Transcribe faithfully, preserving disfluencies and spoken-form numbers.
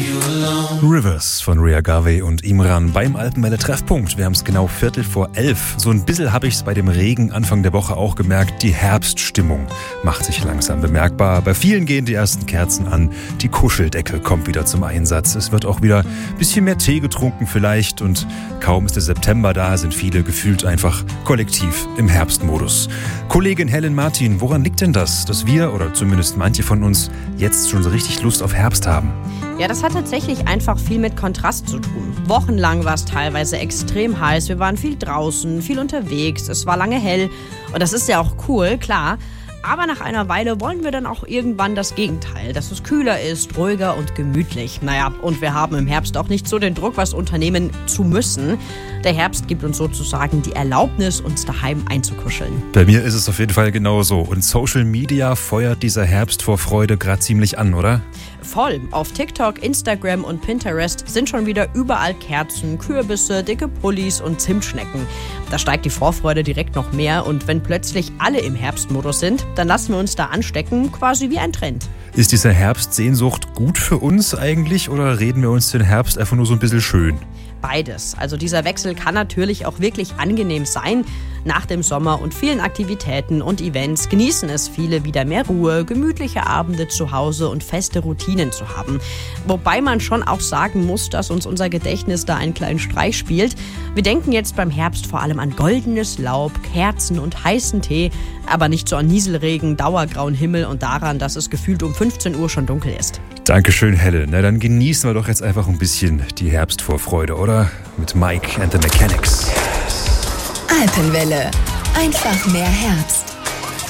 Rivers von Ria Garvey und Imran beim Alpenwelle Treffpunkt. Wir haben es genau Viertel vor elf. So ein bisschen habe ich es bei dem Regen Anfang der Woche auch gemerkt. Die Herbststimmung macht sich langsam bemerkbar. Bei vielen gehen die ersten Kerzen an. Die Kuscheldecke kommt wieder zum Einsatz. Es wird auch wieder ein bisschen mehr Tee getrunken vielleicht. Und kaum ist der September da, sind viele gefühlt einfach kollektiv im Herbstmodus. Kollegin Helen Martin, woran liegt denn das, dass wir, oder zumindest manche von uns, jetzt schon so richtig Lust auf Herbst haben? Ja, das hat tatsächlich einfach viel mit Kontrast zu tun. Wochenlang war es teilweise extrem heiß, wir waren viel draußen, viel unterwegs, es war lange hell und das ist ja auch cool, klar. Aber nach einer Weile wollen wir dann auch irgendwann das Gegenteil, dass es kühler ist, ruhiger und gemütlich. Naja, und wir haben im Herbst auch nicht so den Druck, was unternehmen zu müssen. Der Herbst gibt uns sozusagen die Erlaubnis, uns daheim einzukuscheln. Bei mir ist es auf jeden Fall genauso. Und Social Media feuert dieser Herbstvorfreude gerade ziemlich an, oder? Voll. Auf TikTok, Instagram und Pinterest sind schon wieder überall Kerzen, Kürbisse, dicke Pullis und Zimtschnecken. Da steigt die Vorfreude direkt noch mehr und wenn plötzlich alle im Herbstmodus sind, dann lassen wir uns da anstecken, quasi wie ein Trend. Ist diese Herbstsehnsucht gut für uns eigentlich oder reden wir uns den Herbst einfach nur so ein bisschen schön? Beides. Also dieser Wechsel kann natürlich auch wirklich angenehm sein. Nach dem Sommer und vielen Aktivitäten und Events genießen es viele wieder mehr Ruhe, gemütliche Abende zu Hause und feste Routinen zu haben. Wobei man schon auch sagen muss, dass uns unser Gedächtnis da einen kleinen Streich spielt. Wir denken jetzt beim Herbst vor allem an goldenes Laub, Kerzen und heißen Tee, aber nicht so an Nieselregen, dauergrauen Himmel und daran, dass es gefühlt um fünfzehn Uhr schon dunkel ist. Dankeschön, Helle. Na, dann genießen wir doch jetzt einfach ein bisschen die Herbstvorfreude, oder? Mit Mike and the Mechanics. Alpenwelle. Einfach mehr Herbst.